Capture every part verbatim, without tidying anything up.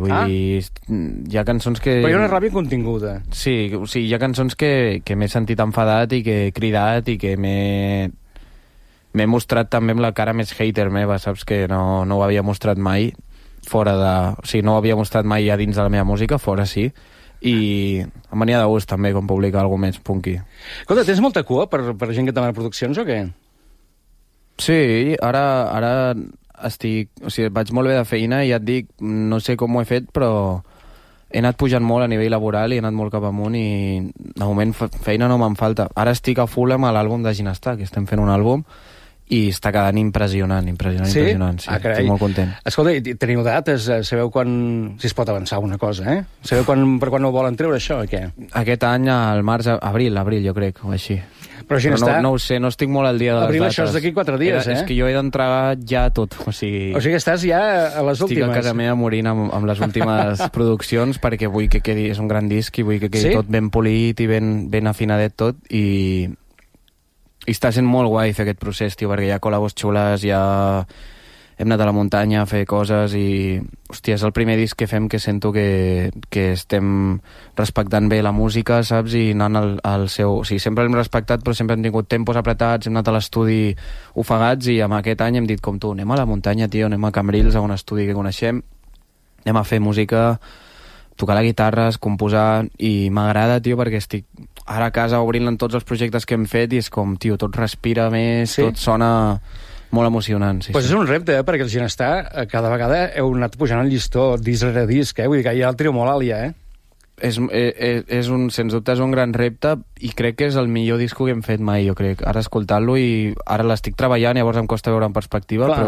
vull ah. dir, hi ha cançons que... Però hi ha una ràbia continguda. Sí, o sigui, hi ha cançons que, que m'he sentit enfadat i que he cridat i que m'he... M'he mostrat també amb la cara més hater meva, saps? Que no, no ho havia mostrat mai fora de... O sigui, no ho havia mostrat mai a dins de la meva música, fora sí. I em venia de gust també com publicar alguna més punky. Escolta, tens molta cua per, per gent que et demana produccions o què? Sí, ara, ara estic... O sigui, vaig molt bé de feina i ja et dic, no sé com ho he fet, però he anat pujant molt a nivell laboral i he anat molt cap amunt i de moment feina no me'n falta. Ara estic a full amb l'àlbum de Ginestar, que estem fent un àlbum i està quedant impressionant, impressionant, sí? impressionant. Sí, ah, estic molt content. Escolta, teniu dates? Sabeu quan... Si es pot avançar una cosa, eh? Sabeu quan, per quan ho volen treure, això, o què? Aquest any, al març, abril, abril, jo crec, o així. Però, Però no, no ho sé, no estic molt al dia de les abril, dates. Això és d'aquí quatre dies, Era, eh? És que jo he d'entregar ja tot, o sigui... O sigui que estàs ja a les últimes. Estic a casa meva morint amb, amb les últimes produccions perquè vull que quedi... És un gran disc i vull que quedi sí? tot ben polit i ben, ben afinadet tot i... I està sent molt guai fer aquest procés, tio, perquè hi ha col·labos xules, ja hem anat a la muntanya a fer coses i... Hòstia, és el primer disc que fem que sento que, que estem respectant bé la música, saps? I anant al, al seu... O sigui, sempre l'hem respectat, però sempre hem tingut tempos apretats, hem anat a l'estudi ofegats i amb aquest any hem dit com tu, anem a la muntanya, tio, anem a Cambrils, a un estudi que coneixem, anem a fer música, tocar la guitarra, composar, i m'agrada, tio, perquè estic ara a casa obrint en tots els projectes que hem fet i és com, tio, tot respira més, sí? Tot sona molt emocionant. Sí, pues sí. És un repte, eh? Perquè el Ginestar cada vegada heu anat pujant el llistó disc rere disc, eh? Vull dir que ja el teniu molt alt, ja, eh? És, és, és un, sens dubte és un gran repte i crec que és el millor disco que hem fet mai, jo crec. Ara escoltant-lo i ara l'estic treballant, llavors em costa veure en perspectiva, clar.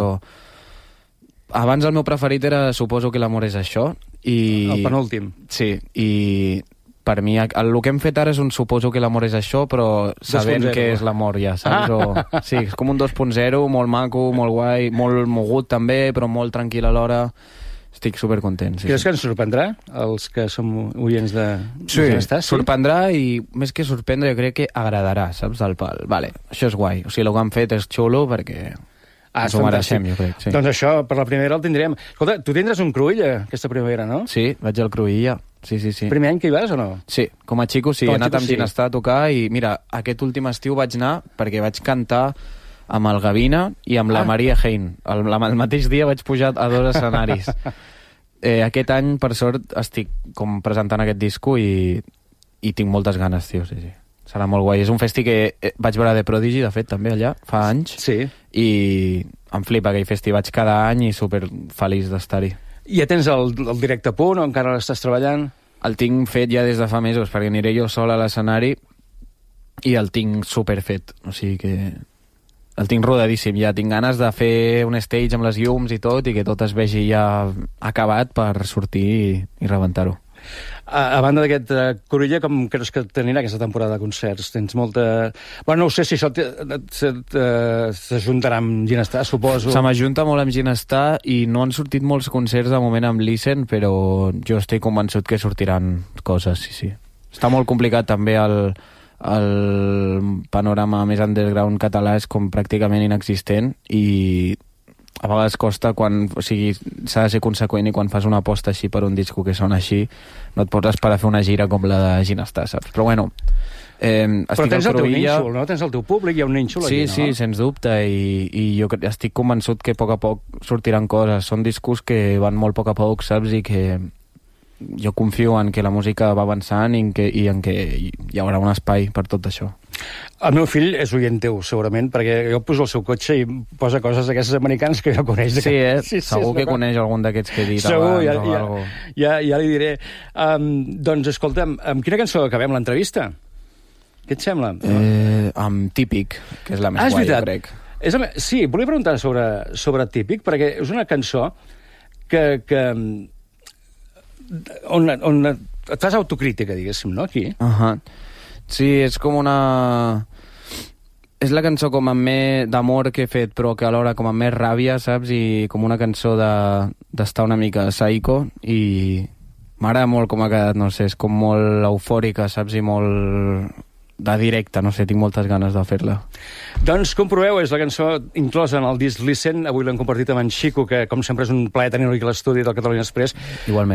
Però abans el meu preferit era Suposo que l'amor és això. I... El penúltim. Sí, i per mi el, el que hem fet ara és un Suposo que l'amor és això, però sabent que és l'amor ja, saps? Ah. O, sí, és com un dos punt zero, molt maco, molt guai, molt mogut també, però molt tranquil alhora. Estic supercontent. Sí, Creus sí. que ens sorprendrà, els que som oients de... Sí, de Ginestar, sí, sorprendrà i més que sorprendre jo crec que agradarà, saps, del pal. Vale, això és guai. O sigui, el que han fet és xulo perquè... Ah, ens ho mereixem, jo crec. Sí. Doncs això, per la primavera el tindrem. Escolta, tu tindràs un Cruïll aquesta primavera, no? Sí, vaig al Cruïlla. Sí, sí, sí. Primer any que hi vas o no? Sí, com a xico sí, com a he anat xico, amb sí. Ginestar a tocar i mira, aquest últim estiu vaig anar perquè vaig cantar amb el Gavina i amb la Ah. Maria Hein. El, el mateix dia vaig pujar a dos escenaris. eh, aquest any, per sort, estic com presentant aquest disco i, i tinc moltes ganes, tio, sí, sí. Serà molt guai. És un festi que vaig veure de Prodigy, de fet, també allà, fa anys. Sí. I em flipa aquell festi. Vaig cada any i super feliç d'estar-hi. I ja tens el, el directe a punt o encara l'estàs treballant? El tinc fet ja des de fa mesos, perquè aniré jo sol a l'escenari i el tinc super fet. O sigui que el tinc rodadíssim. Ja tinc ganes de fer un stage amb les llums i tot i que tot es vegi ja acabat per sortir i, i rebentar-ho. A, a banda d'aquest uh, Cruïlla, com creus que t'anirà aquesta temporada de concerts? Tens molta... Bueno, no ho sé si això s'ajuntarà amb Ginestar, suposo. Se m'ajunta molt amb Ginestar i no han sortit molts concerts de moment amb Listen, però jo estic convençut que sortiran coses, sí, sí. Està molt complicat també el, el panorama més underground català és com pràcticament inexistent i a vegades costa quan, o sigui, s'ha de ser conseqüent i quan fas una aposta així per un disco que sona així, no et pots esperar a fer una gira com la de Ginestar, saps? Però bueno, eh, però tens el teu nínxol, no? Tens el teu públic, hi ha un nínxol sí, aquí, no? Sí, sens dubte, i, i jo estic convençut que a poc a poc sortiran coses. Són discos que van molt a poc a poc, saps? I que jo confio en que la música va avançant i en que, i en que hi haurà un espai per tot això. El meu fill és oient teu, segurament, perquè jo poso el seu cotxe i posa coses d'aquestes americanes que ja coneix. Sí, eh? Sí, sí, segur que coneix algun d'aquests que he dit segur, abans ja, o ja, algo. Ja, ja li diré. Um, doncs, escolta'm, amb quina cançó acabem l'entrevista? Què et sembla? Eh, amb Típic, que és la més ah, és guai, veritat. jo crec. És la... Sí, volia preguntar sobre, sobre Típic, perquè és una cançó que... que on, on et fas autocrítica, diguéssim, no, aquí? Uh -huh. Sí, és com una... És la cançó com amb més d'amor que he fet, però que alhora com amb més ràbia, saps? I com una cançó d'estar de, una mica psycho, i m'agrada molt com ha quedat, no sé, és com molt eufòrica, saps? I molt de directe, no sé, tinc moltes ganes de fer-la. Doncs comproveu, és la cançó inclosa en el disc Listen, avui l'hem compartit amb en Xico, que com sempre és un plaer tenir-lo aquí a l'estudi del Catalunya Express. Igualment.